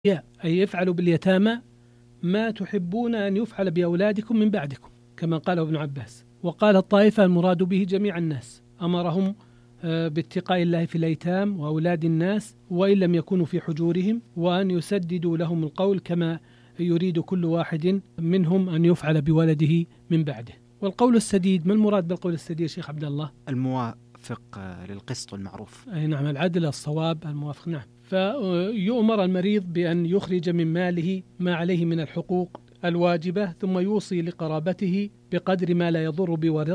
أي يفعلوا باليتامى ما تحبون أن يفعل بأولادكم من بعدكم، كما قال ابن عباس. وقال الطائفة المراد به جميع الناس، أمرهم باتقاء الله في الأيتام وأولاد الناس وإن لم يكونوا في حجورهم، وأن يسددوا لهم القول كما يريد كل واحد منهم أن يفعل بولده من بعده. والقول السديد، ما المراد بالقول السديد شيخ عبد الله؟ الموافق للقسط والمعروف. أي نعم، العدل، الصواب، الموافق. نعم. فيؤمر المريض بأن يخرج من ماله ما عليه من الحقوق الواجبة، ثم يوصي لقرابته بقدر ما لا يضر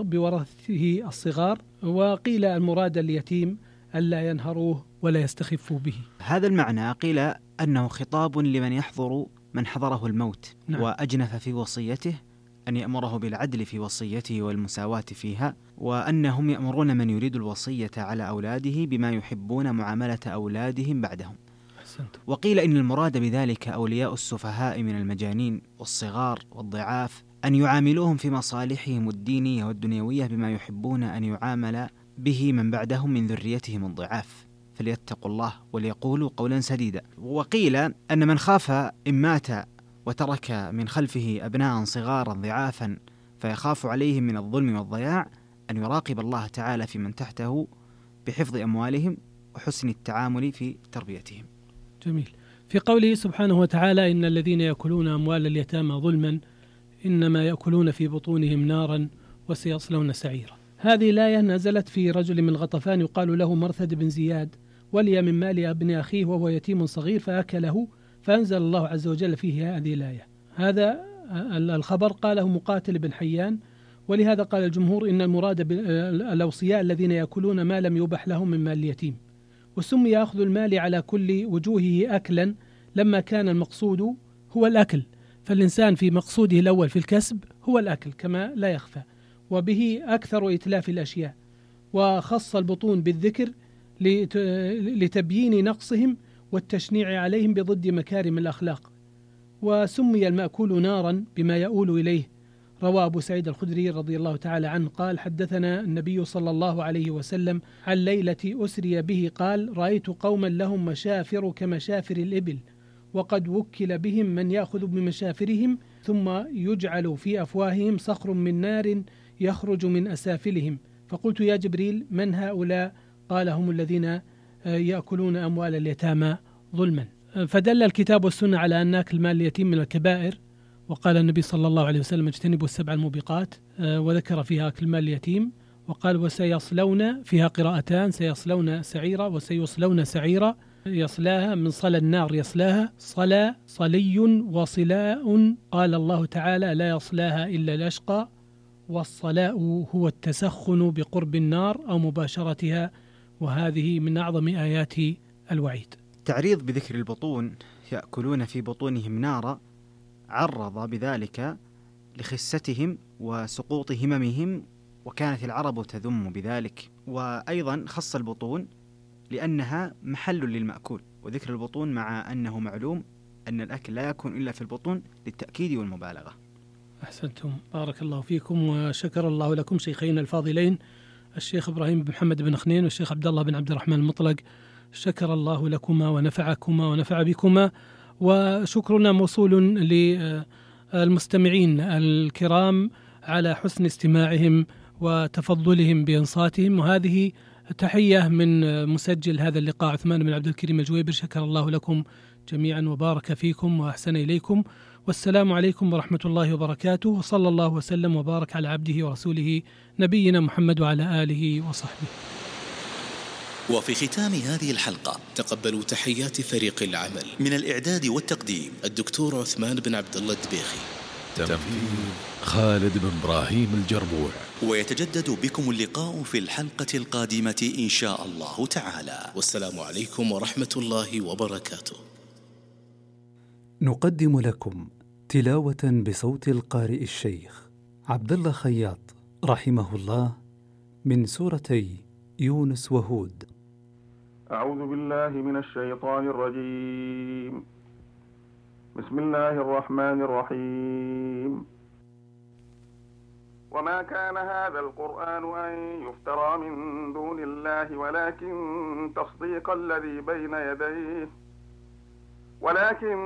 بورثته الصغار. وقيل المراد اليتيم ألا ينهروه ولا يستخفوا به. هذا المعنى قيل أنه خطاب لمن يحضر من حضره الموت. نعم. وأجنف في وصيته أن يأمره بالعدل في وصيته والمساواة فيها، وأنهم يأمرون من يريد الوصية على أولاده بما يحبون معاملة أولادهم بعدهم. أحسنت. وقيل إن المراد بذلك أولياء السفهاء من المجانين والصغار والضعاف، أن يعاملوهم في مصالحهم الدينية والدنيوية بما يحبون أن يعامل به من بعدهم من ذريتهم الضعاف، فليتقوا الله وليقولوا قولا سديدا. وقيل أن من خاف إن مات وترك من خلفه أبناء صغارا ضعافا فيخاف عليهم من الظلم والضياع، أن يراقب الله تعالى في من تحته بحفظ أموالهم وحسن التعامل في تربيتهم. جميل. في قوله سبحانه وتعالى: إن الذين يأكلون أموال اليتامى ظلما إنما يأكلون في بطونهم نارا وسيصلون سعيرا. هذه الآية نزلت في رجل من غطفان يقال له مرثد بن زياد، ولي من مال ابن أخيه وهو يتيم صغير فأكله، فأنزل الله عز وجل فيه هذه الآية. هذا الخبر قاله مقاتل بن حيان، ولهذا قال الجمهور إن المراد بالأوصياء الذين يأكلون ما لم يبح لهم من مال اليتيم. وسمي أخذ المال على كل وجوهه أكلا لما كان المقصود هو الأكل، فالإنسان في مقصوده الأول في الكسب هو الأكل كما لا يخفى، وبه أكثر إتلاف الأشياء. وخص البطون بالذكر لتبيين نقصهم والتشنيع عليهم بضد مكارم الأخلاق. وسمي المأكول نارا بما يؤول إليه. روى أبو سعيد الخدري رضي الله تعالى عنه قال: حدثنا النبي صلى الله عليه وسلم عن ليلة أسري به قال: رأيت قوما لهم مشافر كمشافر الإبل، وقد وكل بهم من يأخذ بمشافرهم، ثم يجعل في أفواههم صخر من نار يخرج من أسافلهم. فقلت: يا جبريل، من هؤلاء؟ قال: هم الذين يأكلون أموال اليتامى ظلما. فدل الكتاب والسنة على أن أكل مال اليتيم من الكبائر، وقال النبي صلى الله عليه وسلم: اجتنبوا السبع الموبقات، وذكر فيها أكل مال اليتيم. وقال: وسيصلون، فيها قراءتان: سيصلون سعيرا وسيصلون سعيرا. يصلاها من صلى النار، يصلاها صلى صلي وصلاء. قال الله تعالى: لا يصلاها إلا الأشقى. والصلاء هو التسخن بقرب النار أو مباشرتها، وهذه من أعظم آيات الوعيد. تعريض بذكر البطون، يأكلون في بطونهم نارا، عرض بذلك لخستهم وسقوط هممهم، وكانت العرب تذم بذلك. وأيضا خص البطون لأنها محل للمأكول، وذكر البطون مع أنه معلوم أن الأكل لا يكون إلا في البطون للتأكيد والمبالغة. أحسنتم، بارك الله فيكم وشكر الله لكم شيخين الفاضلين الشيخ إبراهيم بن محمد بن خنين والشيخ عبد الله بن عبد الرحمن المطلق. شكر الله لكما ونفعكما ونفع بكما. وشكرنا موصول للمستمعين الكرام على حسن استماعهم وتفضلهم بإنصاتهم. وهذه تحية من مسجل هذا اللقاء عثمان بن عبد الكريم الجويبر. شكر الله لكم جميعا وبارك فيكم وأحسن إليكم، والسلام عليكم ورحمة الله وبركاته، وصلى الله وسلم وبارك على عبده ورسوله نبينا محمد وعلى آله وصحبه. وفي ختام هذه الحلقة تقبلوا تحيات فريق العمل. من الإعداد والتقديم الدكتور عثمان بن عبد الله الدبيخي، تنفيذ خالد بن إبراهيم الجربوع. ويتجدد بكم اللقاء في الحلقة القادمة إن شاء الله تعالى، والسلام عليكم ورحمة الله وبركاته. نقدم لكم تلاوة بصوت القارئ الشيخ عبد الله خياط رحمه الله من سورتي يونس وهود. أعوذ بالله من الشيطان الرجيم. بسم الله الرحمن الرحيم. وما كان هذا القرآن أن يفترى من دون الله ولكن تصديق الذي بين يديه ولكن